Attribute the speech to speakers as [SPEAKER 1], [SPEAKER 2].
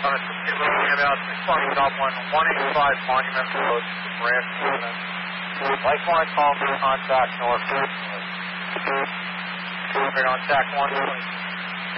[SPEAKER 1] On a about 6 Top 185 Monument Road, Branch. Lifeline call for contact north. Right on TAC 1.